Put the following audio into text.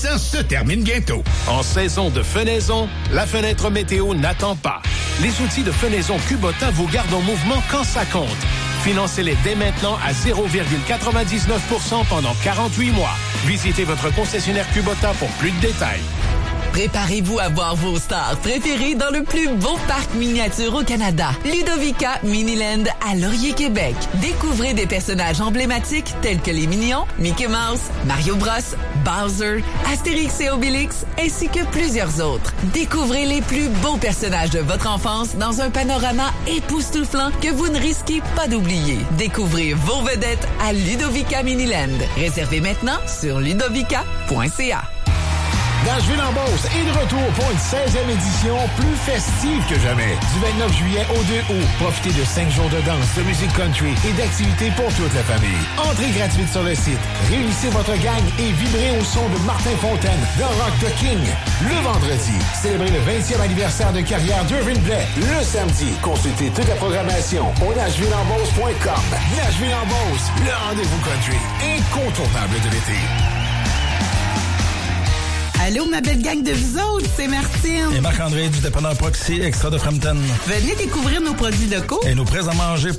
Ça se termine bientôt. En saison de fenaison, la fenêtre météo n'attend pas. Les outils de fenaison Kubota vous gardent en mouvement quand ça compte. Financez-les dès maintenant à 0,99% pendant 48 mois. Visitez votre concessionnaire Kubota pour plus de détails. Préparez-vous à voir vos stars préférées dans le plus beau parc miniature au Canada. Ludovica Miniland à Laurier, Québec. Découvrez des personnages emblématiques tels que les Minions, Mickey Mouse, Mario Bros, Bowser, Astérix et Obélix, ainsi que plusieurs autres. Découvrez les plus beaux personnages de votre enfance dans un panorama époustouflant que vous ne risquez pas d'oublier. Découvrez vos vedettes à Ludovica Miniland. Réservez maintenant sur ludovica.ca. Nashville-en-Beauce est de retour pour une 16e édition plus festive que jamais. Du 29 juillet au 2 août, profitez de 5 jours de danse, de musique country et d'activités pour toute la famille. Entrée gratuite sur le site. Réunissez votre gang et vibrez au son de Martin Fontaine, de Rock the King. Le vendredi, célébrez le 20e anniversaire de carrière d'Irvin Blais. Le samedi, consultez toute la programmation au nashvillesenbeauce.com. Nashville-en-Beauce, le rendez-vous country incontournable de l'été. Allô, ma belle gang de vous autres, c'est Martine. Et Marc-André du dépanneur Proxy Extra de Frampton. Venez découvrir nos produits locaux. Et nos prêts à manger